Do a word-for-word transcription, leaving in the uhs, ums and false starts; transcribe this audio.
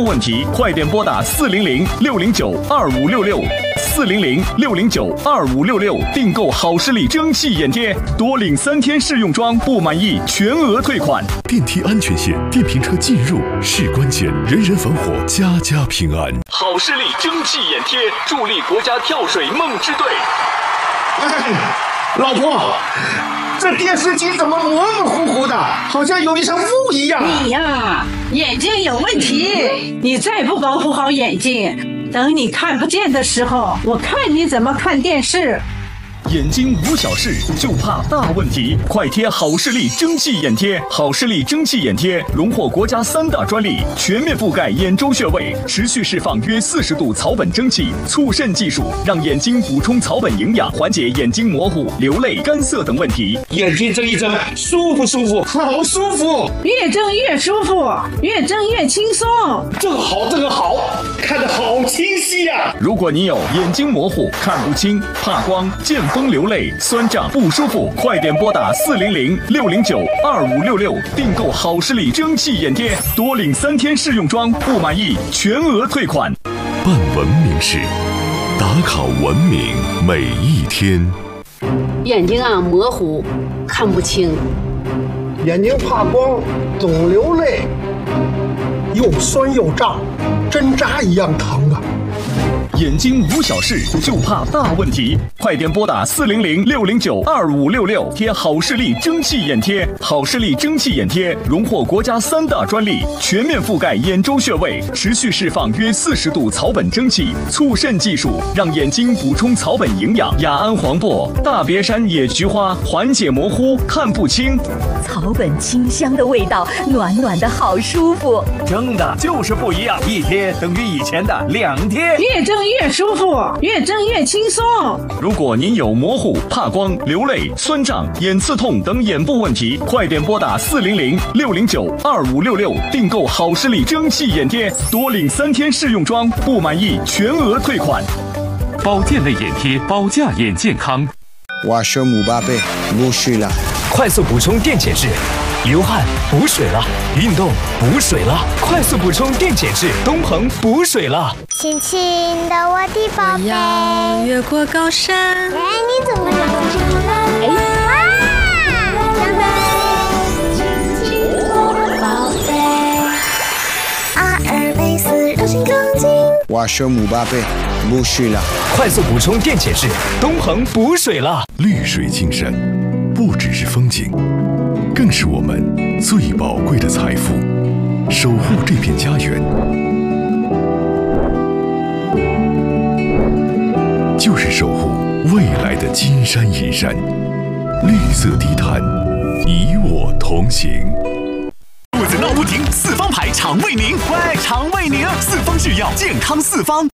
问题，快点拨打四零零六零九二五六六四零零六零九二五六六订购好视力蒸汽眼贴，多领三天试用装，不满意全额退款。 电梯安全线，电瓶车进入是关键，人人防火，家家平安。 好视力蒸汽眼贴，助力国家跳水梦之队。 哎，老婆，这电视机怎么模模糊糊的，好像有一层雾一样？ 你呀，眼睛有问题，你再不保护好眼睛，等你看不见的时候，我看你怎么看电视。 眼睛无小事，就怕大问题。快贴好视力蒸汽眼贴，好视力蒸汽眼贴荣获国家三大专利，全面覆盖眼周穴位，持续释放约四十度草本蒸汽，促渗技术让眼睛补充草本营养，缓解眼睛模糊、流泪、干涩等问题。 眼睛睁一睁，舒服舒服，好舒服。 越睁越舒服，越睁越轻松。 这个好，这个好，看得好清晰呀、啊！ 如果你有眼睛模糊、看不清、怕光、见风流泪、酸胀不舒服，快点拨打四零零六零九二五六六订购好视力蒸汽眼贴，多领三天试用装，不满意全额退款。 办文明事，打卡文明每一天。 眼睛啊模糊，看不清， 眼睛怕光，总流泪，又酸又胀，针扎一样疼啊！ 眼睛无小事，就怕大问题。快点拨打四零零六零九二五六六贴好视力蒸汽眼贴。好视力蒸汽眼贴荣获国家三大专利，全面覆盖眼周穴位，持续释放约四十度草本蒸汽，促渗技术让眼睛补充草本营养。雅安黄柏、大别山野菊花缓解模糊、看不清。 草本清香的味道，暖暖的好舒服。 蒸的就是不一样，一贴等于以前的两贴。 越蒸越舒服，越蒸越轻松。 如果您有模糊、怕光、流泪、酸胀、眼刺痛等眼部问题，快点拨打四零零六零九二五六六订购好视力蒸汽眼贴，多领三天试用装，不满意全额退款。 保健类眼贴，保驾眼健康。 我是姆巴佩，不睡了。 快速补充电解质，流汗补水了，运动补水了，快速补充电解质，东鹏补水了。 亲亲的我的宝贝， 要越过高山。 哎，你怎么长这么了？哎，哇，长得亲亲我的宝贝，阿尔卑斯让心更近。 我是姆巴佩，不睡了。 快速补充电解质，东鹏补水了。 绿水青山，不只是风景，更是我们最宝贵的财富。守护这片家园，就是守护未来的金山银山。绿色低碳，与我同行。 肚子闹不停，四方牌肠胃宁，喂，肠胃宁，四方制药，健康四方。